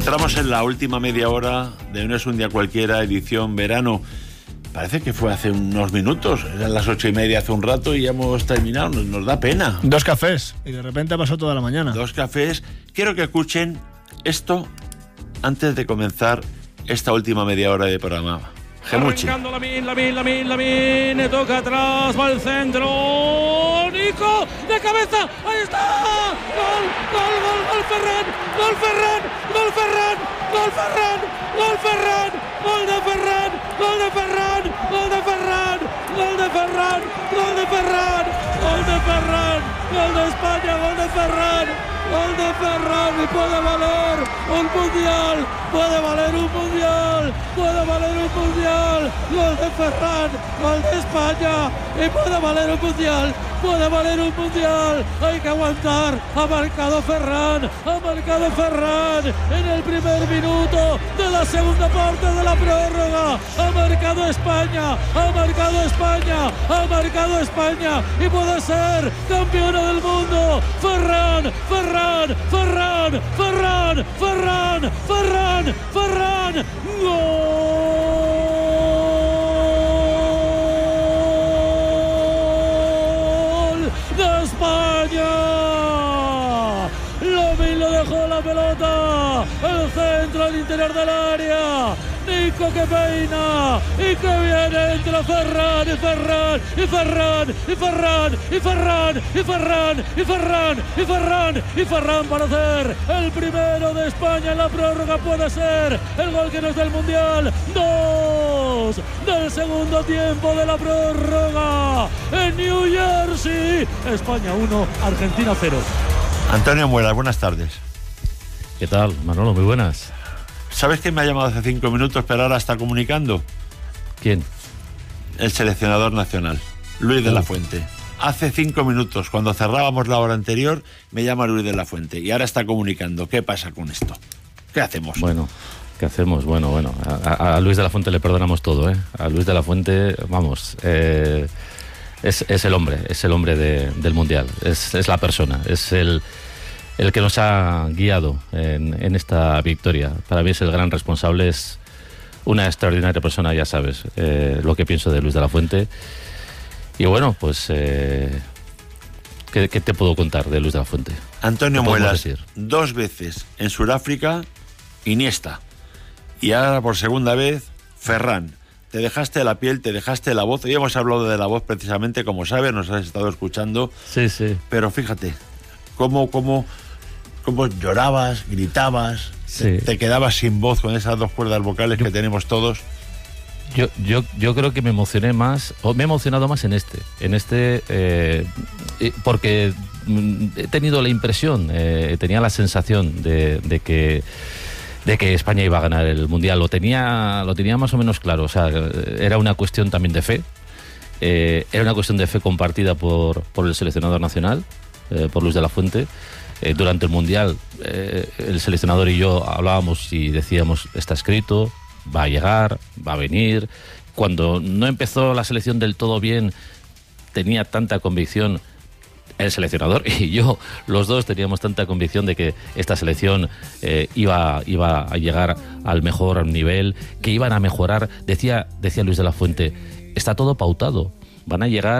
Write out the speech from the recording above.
Entramos en la última media hora de No es un día cualquiera, edición verano. Parece que fue hace unos minutos, eran las 8:30 hace un rato y ya hemos terminado, nos da pena. 2 cafés y de repente pasó toda la mañana. 2 cafés. Quiero que escuchen esto antes de comenzar esta última media hora de programa. Gemuchi. Arrancando Lamin, toca atrás, va al centro, Nico, de cabeza, ahí está, gol Ferran, gol de España, gol de Ferran, y puede valer un mundial, gol de Ferran, gol de España, y puede valer un mundial, hay que aguantar, ha marcado Ferran en el primer minuto de la segunda parte de la prórroga, ha marcado España, y puede ser campeona del mundo, Ferran, gol de España. Lamin lo dejó la pelota, el centro al interior del área, Nico que peina y que viene entre Ferran para hacer el primero de España en la prórroga. Puede ser el gol que nos da el mundial. 2 del segundo tiempo de la prórroga en New Jersey. España 1, Argentina 0. Antonio Muelas, buenas tardes. ¿Qué tal, Manolo? Muy buenas. ¿Sabes quién me ha llamado hace 5 minutos, pero ahora está comunicando? ¿Quién? El seleccionador nacional, Luis de la Fuente. Hace 5 minutos, cuando cerrábamos la hora anterior, me llama Luis de la Fuente y ahora está comunicando. ¿Qué pasa con esto? ¿Qué hacemos? Bueno, ¿qué hacemos? Bueno. A Luis de la Fuente le perdonamos todo, ¿eh? A Luis de la Fuente, vamos, es el hombre del Mundial. Es la persona, es el que nos ha guiado en esta victoria. Para mí es el gran responsable, es una extraordinaria persona, ya sabes lo que pienso de Luis de la Fuente. Y bueno, pues ¿qué te puedo contar de Luis de la Fuente? Antonio Muelas, 2 veces en Sudáfrica, Iniesta, y ahora por segunda vez Ferran. Te dejaste la piel, te dejaste la voz. Hoy hemos hablado de la voz precisamente, como sabes, nos has estado escuchando. Sí. Pero fíjate, cómo llorabas, gritabas, sí. Te quedabas sin voz con esas 2 cuerdas vocales que tenemos todos. Yo creo que me emocioné más, o me he emocionado más en este, porque he tenido la impresión, tenía la sensación de que España iba a ganar el Mundial. Lo tenía más o menos claro. O sea, era una cuestión también de fe. Era una cuestión de fe compartida por el seleccionador nacional, por Luis de la Fuente. Durante el Mundial, el seleccionador y yo hablábamos y decíamos, está escrito, va a llegar, va a venir. Cuando no empezó la selección del todo bien, tenía tanta convicción el seleccionador y yo, los dos teníamos tanta convicción de que esta selección iba a llegar al mejor nivel, que iban a mejorar. Decía Luis de la Fuente, está todo pautado, van a llegar